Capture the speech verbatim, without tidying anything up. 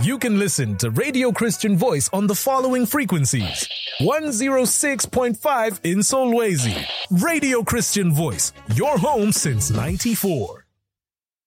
You can listen to Radio Christian Voice on the following frequencies. one oh six point five in Solwezi. Radio Christian Voice, your home since ninety-four.